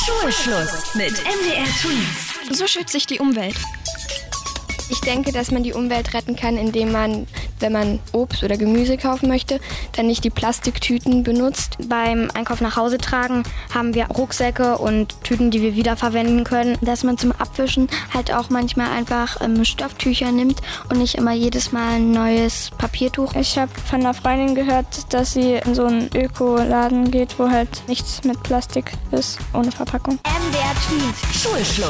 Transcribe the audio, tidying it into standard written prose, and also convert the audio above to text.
Schulschluss mit MDR Tweens. So schützt sich die Umwelt. Ich denke, dass man die Umwelt retten kann, indem man, wenn man Obst oder Gemüse kaufen möchte, dann nicht die Plastiktüten benutzt. Beim Einkauf nach Hause tragen haben wir Rucksäcke und Tüten, die wir wiederverwenden können. Dass man zum Abwischen halt auch manchmal einfach Stofftücher nimmt und nicht immer jedes Mal ein neues Papiertuch. Ich habe von einer Freundin gehört, dass sie in so einen Ökoladen geht, wo halt nichts mit Plastik ist, ohne Verpackung. MDR Tweens. Schulschluss.